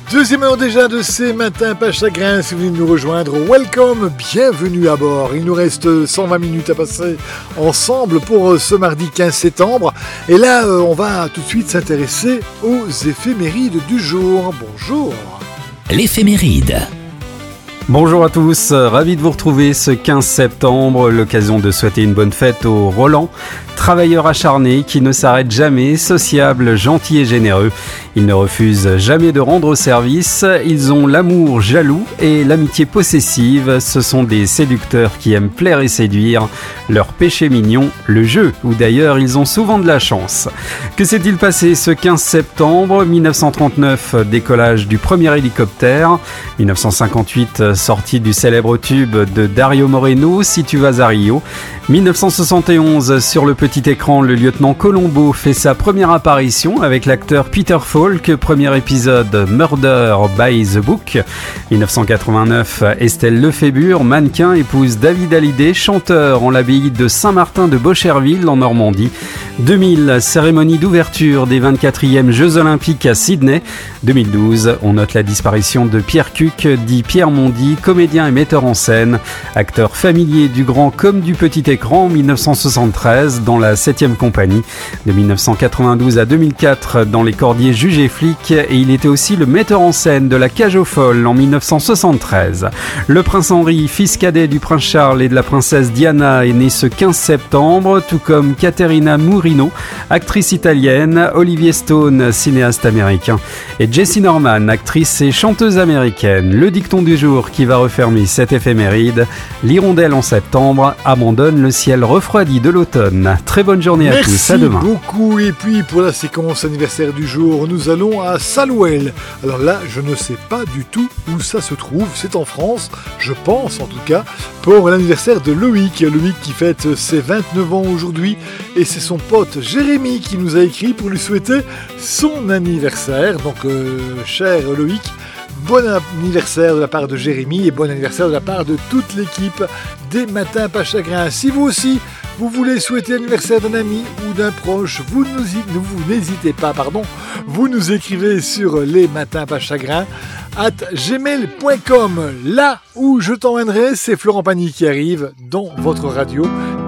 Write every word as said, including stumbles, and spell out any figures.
Deuxième heure déjà de ces matins pas chagrin. Si vous venez de nous rejoindre, welcome, bienvenue à bord. Il nous reste cent vingt minutes à passer ensemble pour ce mardi quinze septembre. Et là, on va tout de suite s'intéresser aux éphémérides du jour. Bonjour. L'éphéméride. Bonjour à tous, ravi de vous retrouver ce quinze septembre, l'occasion de souhaiter une bonne fête au Roland, travailleur acharné qui ne s'arrête jamais, sociable, gentil et généreux. Ils ne refusent jamais de rendre service, ils ont l'amour jaloux et l'amitié possessive. Ce sont des séducteurs qui aiment plaire et séduire. Leur péché mignon, le jeu, où d'ailleurs ils ont souvent de la chance. Que s'est-il passé ce quinze septembre dix-neuf cent trente-neuf, décollage du premier hélicoptère. dix-neuf cent cinquante-huit, sortie du célèbre tube de Dario Moreno, Si tu vas à Rio. dix-neuf cent soixante et onze, sur le petit écran, le lieutenant Colombo fait sa première apparition avec l'acteur Peter Falk, premier épisode Murder by the Book. dix-neuf cent quatre-vingt-neuf, Estelle Lefébure, mannequin, épouse David Hallyday, chanteur en l'abbaye de Saint-Martin de Bocherville en Normandie. deux mille, cérémonie d'ouverture des vingt-quatrièmes Jeux Olympiques à Sydney. deux mille douze, on note la disparition de Pierre Cuc, dit Pierre Mondy, comédien et metteur en scène, acteur familier du grand comme du petit écran en dix-neuf cent soixante-treize dans la septième compagnie. De dix-neuf cent quatre-vingt-douze à deux mille quatre dans Les Cordiers juges et flics, et il était aussi le metteur en scène de La Cage aux folles en dix-neuf cent soixante-treize. Le prince Henri, fils cadet du prince Charles et de la princesse Diana, est né ce quinze septembre, tout comme Caterina Murino, actrice italienne, Olivier Stone, cinéaste américain, et Jessie Norman, actrice et chanteuse américaine. Le dicton du jour qui va refermer cette éphéméride: l'hirondelle en septembre abandonne le ciel refroidi de l'automne. Très bonne journée à Merci tous, à demain. Merci beaucoup. Et puis pour la séquence anniversaire du jour, nous allons à Salouel. Alors là, je ne sais pas du tout où ça se trouve, c'est en France, je pense en tout cas, pour l'anniversaire de Loïc. Loïc qui fête ses vingt-neuf ans aujourd'hui, et c'est son pote Jérémy qui nous a écrit pour lui souhaiter son anniversaire. Donc euh, cher Loïc, bon anniversaire de la part de Jérémy et bon anniversaire de la part de toute l'équipe des Matins Pas Chagrin. Si vous aussi, vous voulez souhaiter l'anniversaire d'un ami ou d'un proche, vous, nous, vous n'hésitez pas, pardon, vous nous écrivez sur les matins pas chagrin arobase gmail point com. Là où je t'emmènerai, c'est Florent Pagny qui arrive dans votre radio.